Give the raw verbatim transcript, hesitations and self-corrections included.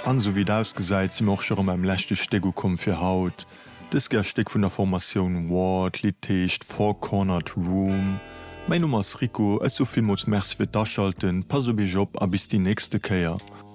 An so wie ausgeseit sie auch schon am lächte Stego kom fir Haut. Das Gersteck vun der Formation Ward, Litecht, Four Cornered Room. Mein Nummer ist Rico, es soviel muss Merc fir daschalten, pass op Job a bis die nächste Käier.